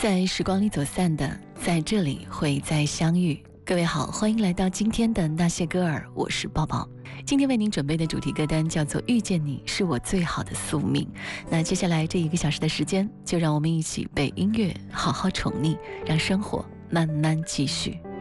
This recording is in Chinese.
在时光里走散的，在这里会再相遇。各位好，欢迎来到今天的那些歌儿，我是抱抱。今天为您准备的主题歌单叫做《遇见你是我最好的宿命》。那接下来这1个小时的时间，就让我们一起被音乐好好宠溺，让生活慢慢继续。